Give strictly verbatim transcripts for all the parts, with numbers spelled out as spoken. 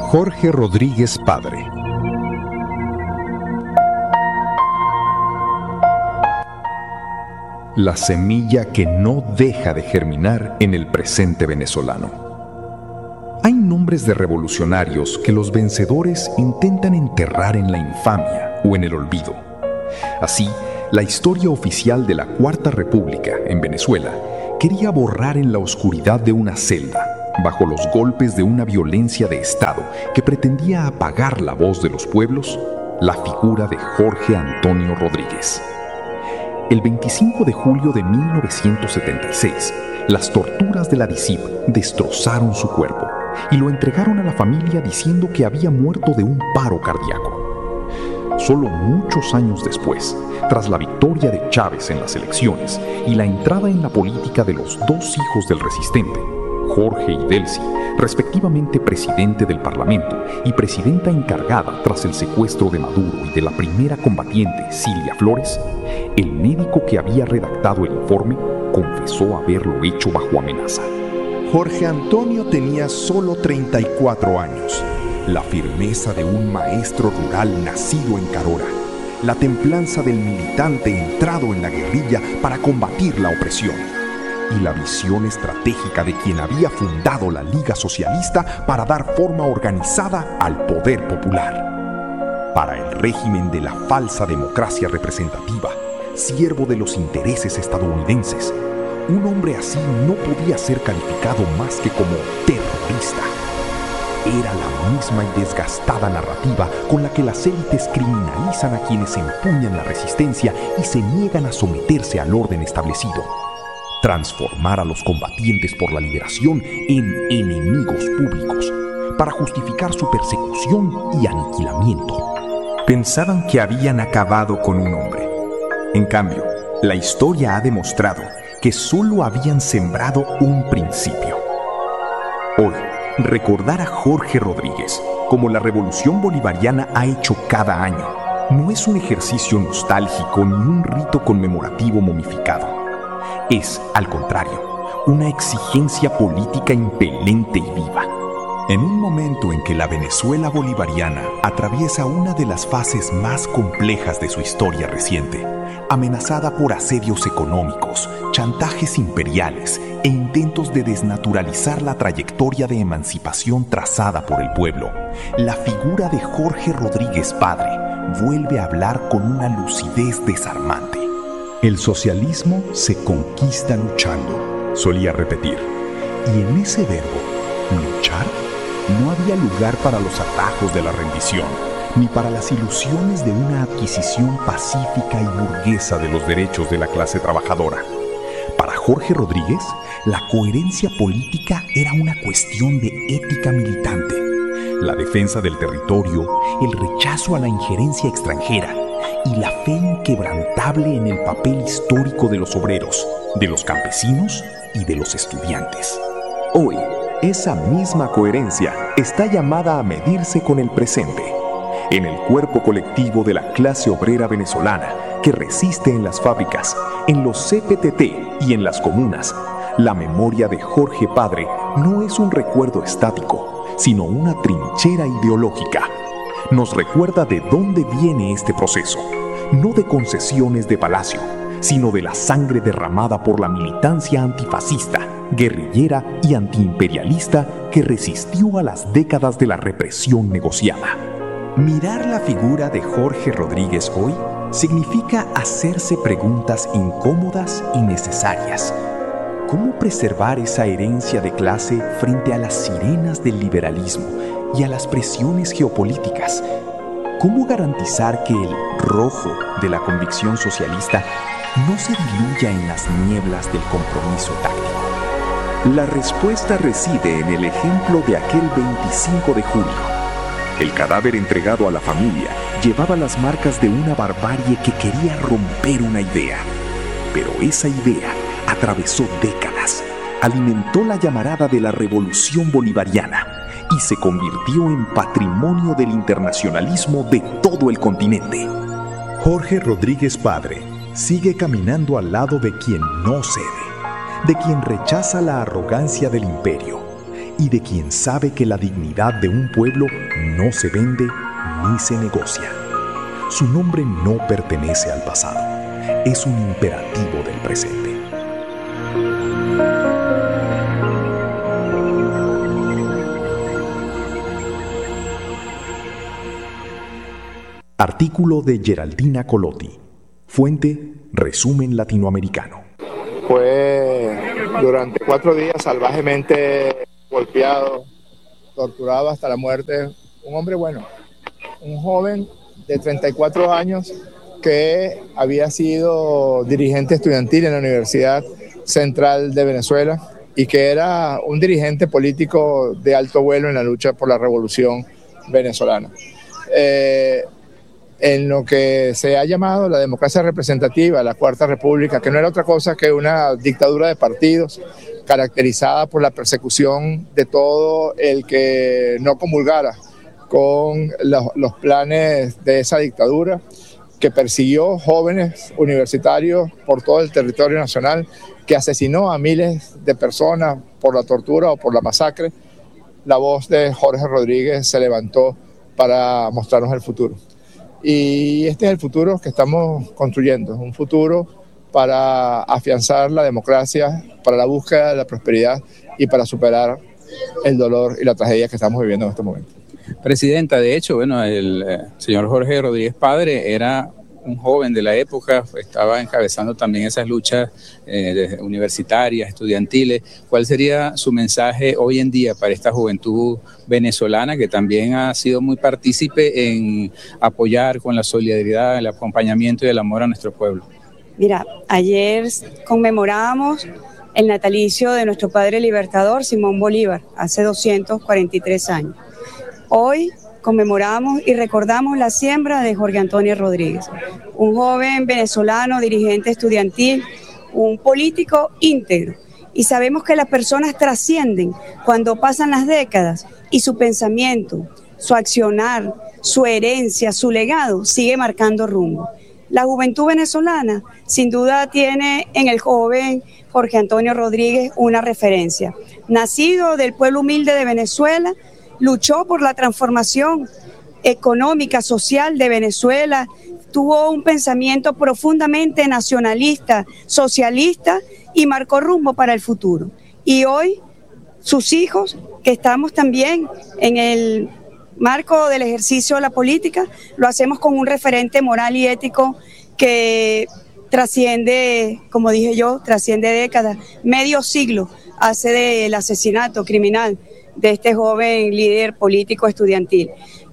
Jorge Rodríguez Padre. La semilla que no deja de germinar en el presente venezolano. Hay nombres de revolucionarios que los vencedores intentan enterrar en la infamia o en el olvido. Así, la historia oficial de la Cuarta República en Venezuela quería borrar en la oscuridad de una celda, bajo los golpes de una violencia de Estado que pretendía apagar la voz de los pueblos, la figura de Jorge Antonio Rodríguez. El veinticinco de julio de mil novecientos setenta y seis, las torturas de la D I C I P destrozaron su cuerpo y lo entregaron a la familia diciendo que había muerto de un paro cardíaco. Solo muchos años después, tras la victoria de Chávez en las elecciones y la entrada en la política de los dos hijos del resistente, Jorge y Delcy, respectivamente presidente del Parlamento y presidenta encargada tras el secuestro de Maduro y de la primera combatiente, Cilia Flores, el médico que había redactado el informe confesó haberlo hecho bajo amenaza. Jorge Antonio tenía solo treinta y cuatro años, la firmeza de un maestro rural nacido en Carora, la templanza del militante entrado en la guerrilla para combatir la opresión, y la visión estratégica de quien había fundado la Liga Socialista para dar forma organizada al poder popular. Para el régimen de la falsa democracia representativa, siervo de los intereses estadounidenses, un hombre así no podía ser calificado más que como terrorista. Era la misma y desgastada narrativa con la que las élites criminalizan a quienes empuñan la resistencia y se niegan a someterse al orden establecido. Transformar a los combatientes por la liberación en enemigos públicos para justificar su persecución y aniquilamiento. Pensaban que habían acabado con un hombre. En cambio, la historia ha demostrado que solo habían sembrado un principio. Hoy, recordar a Jorge Rodríguez, como la revolución bolivariana ha hecho cada año, no es un ejercicio nostálgico ni un rito conmemorativo momificado. Es, al contrario, una exigencia política impelente y viva. En un momento en que la Venezuela bolivariana atraviesa una de las fases más complejas de su historia reciente, amenazada por asedios económicos, chantajes imperiales e intentos de desnaturalizar la trayectoria de emancipación trazada por el pueblo, la figura de Jorge Rodríguez Padre vuelve a hablar con una lucidez desarmante. El socialismo se conquista luchando, solía repetir. Y en ese verbo, luchar, no había lugar para los atajos de la rendición, ni para las ilusiones de una adquisición pacífica y burguesa de los derechos de la clase trabajadora. Para Jorge Rodríguez, la coherencia política era una cuestión de ética militante, la defensa del territorio, el rechazo a la injerencia extranjera y la fe inquebrantable en el papel histórico de los obreros, de los campesinos y de los estudiantes. Hoy, esa misma coherencia está llamada a medirse con el presente, en el cuerpo colectivo de la clase obrera venezolana que resiste en las fábricas, en los C P T T y en las comunas. La memoria de Jorge Padre no es un recuerdo estático, sino una trinchera ideológica. Nos recuerda de dónde viene este proceso, no de concesiones de palacio, sino de la sangre derramada por la militancia antifascista, guerrillera y antiimperialista que resistió a las décadas de la represión negociada. Mirar la figura de Jorge Rodríguez hoy significa hacerse preguntas incómodas y necesarias. ¿Cómo preservar esa herencia de clase frente a las sirenas del liberalismo y a las presiones geopolíticas? ¿Cómo garantizar que el rojo de la convicción socialista no se diluya en las nieblas del compromiso táctico? La respuesta reside en el ejemplo de aquel veinticinco de julio. El cadáver entregado a la familia llevaba las marcas de una barbarie que quería romper una idea. Pero esa idea atravesó décadas, alimentó la llamarada de la revolución bolivariana y se convirtió en patrimonio del internacionalismo de todo el continente. Jorge Rodríguez Padre sigue caminando al lado de quien no cede, de quien rechaza la arrogancia del imperio y de quien sabe que la dignidad de un pueblo no se vende ni se negocia. Su nombre no pertenece al pasado, es un imperativo del presente. Artículo de Geraldina Colotti. Fuente, Resumen Latinoamericano. Fue durante cuatro días salvajemente golpeado, torturado hasta la muerte. Un hombre bueno, un joven de treinta y cuatro años que había sido dirigente estudiantil en la Universidad Central de Venezuela y que era un dirigente político de alto vuelo en la lucha por la revolución venezolana. Eh, en lo que se ha llamado la democracia representativa, la Cuarta República, que no era otra cosa que una dictadura de partidos caracterizada por la persecución de todo el que no comulgara con los, los planes de esa dictadura, que persiguió jóvenes universitarios por todo el territorio nacional, que asesinó a miles de personas por la tortura o por la masacre. La voz de Jorge Rodríguez se levantó para mostrarnos el futuro. Y este es el futuro que estamos construyendo, un futuro para afianzar la democracia, para la búsqueda de la prosperidad y para superar el dolor y la tragedia que estamos viviendo en este momento. Presidenta, de hecho, bueno, el eh, señor Jorge Rodríguez Padre era un joven de la época, estaba encabezando también esas luchas eh, universitarias, estudiantiles. ¿Cuál sería su mensaje hoy en día para esta juventud venezolana que también ha sido muy partícipe en apoyar con la solidaridad, el acompañamiento y el amor a nuestro pueblo? Mira, ayer conmemorábamos el natalicio de nuestro padre libertador Simón Bolívar, hace doscientos cuarenta y tres años. Hoy conmemoramos y recordamos la siembra de Jorge Antonio Rodríguez, un joven venezolano, dirigente estudiantil, un político íntegro. Y sabemos que las personas trascienden cuando pasan las décadas y su pensamiento, su accionar, su herencia, su legado sigue marcando rumbo. La juventud venezolana sin duda tiene en el joven Jorge Antonio Rodríguez una referencia. Nacido del pueblo humilde de Venezuela, luchó por la transformación económica, social de Venezuela, tuvo un pensamiento profundamente nacionalista, socialista y marcó rumbo para el futuro. Y hoy sus hijos, que estamos también en el marco del ejercicio de la política, lo hacemos con un referente moral y ético que trasciende, como dije yo, trasciende décadas, medio siglo hace del asesinato criminal de este joven líder político estudiantil.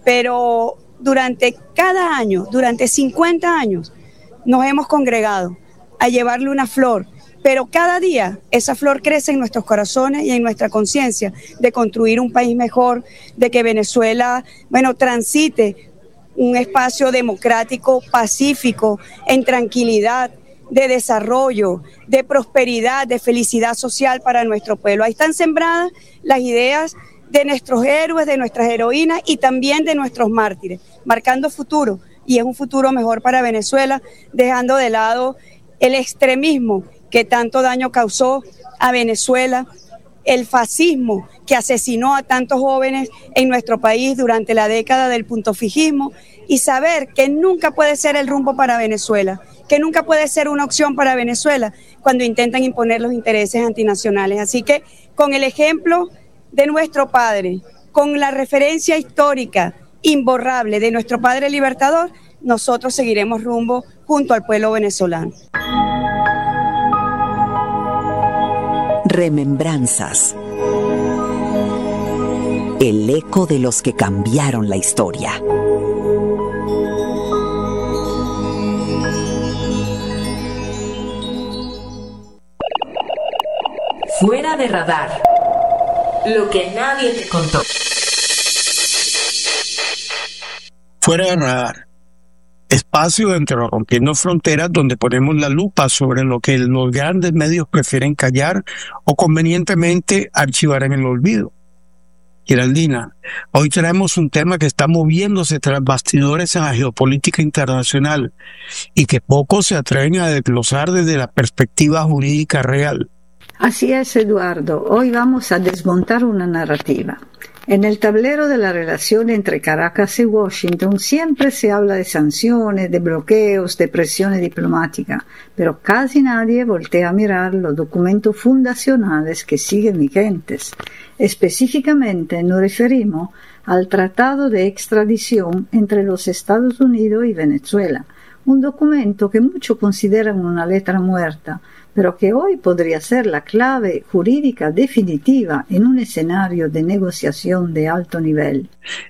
Pero durante cada año, durante cincuenta años, nos hemos congregado a llevarle una flor, pero cada día esa flor crece en nuestros corazones y en nuestra conciencia de construir un país mejor, de que Venezuela, bueno, transite un espacio democrático, pacífico, en tranquilidad, de desarrollo, de prosperidad, de felicidad social para nuestro pueblo. Ahí están sembradas las ideas de nuestros héroes, de nuestras heroínas y también de nuestros mártires, marcando futuro, y es un futuro mejor para Venezuela, dejando de lado el extremismo que tanto daño causó a Venezuela, el fascismo que asesinó a tantos jóvenes en nuestro país durante la década del puntofijismo, y saber que nunca puede ser el rumbo para Venezuela, que nunca puede ser una opción para Venezuela cuando intentan imponer los intereses antinacionales. Así que con el ejemplo de nuestro padre, con la referencia histórica imborrable de nuestro padre libertador, nosotros seguiremos rumbo junto al pueblo venezolano. Remembranzas. El eco de los que cambiaron la historia. Fuera de radar. Lo que nadie te contó. Fuera de radar. Espacio entre Rompiendo Fronteras donde ponemos la lupa sobre lo que los grandes medios prefieren callar o convenientemente archivar en el olvido. Geraldina, hoy traemos un tema que está moviéndose tras bastidores en la geopolítica internacional y que pocos se atreven a desglosar desde la perspectiva jurídica real. Así es, Eduardo. Hoy vamos a desmontar una narrativa. En el tablero de la relación entre Caracas y Washington siempre se habla de sanciones, de bloqueos, de presiones diplomáticas, pero casi nadie voltea a mirar los documentos fundacionales que siguen vigentes. Específicamente nos referimos al Tratado de Extradición entre los Estados Unidos y Venezuela, un documento que muchos consideran una letra muerta, pero que hoy podría ser la clave jurídica definitiva en un escenario de negociación de alto nivel.